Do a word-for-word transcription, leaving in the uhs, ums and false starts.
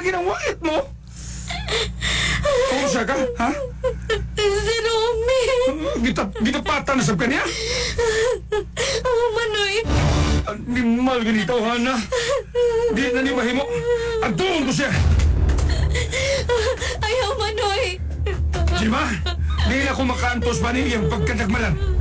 lagi ng wait mo? Kung siya ka, ha? Si Romy. Gita, gitapatan na sa kanya? Oh, Manoy. Animal ganito, Hana. Di na ni mahimo. Antuon ko siya. Ayaw, Manoy. Jima, di na ako makaantos pa niyang pagkadagmalan.